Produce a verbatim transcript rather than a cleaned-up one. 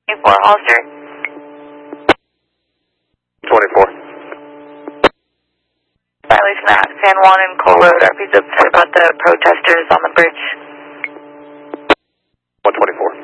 twenty-four Hollister. twenty-four. Violation at San Juan and Cole Road. Are you upset about the protesters on the bridge?